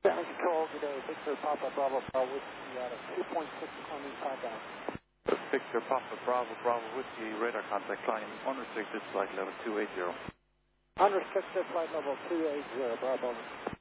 Damage control today, Victor Papa Bravo Bravo Whiskey out of 2.6 climbing 5 down. Victor Papa Bravo Bravo Whiskey, radar contact climbing unrestricted flight level 280. Unrestricted flight level 280, Bravo.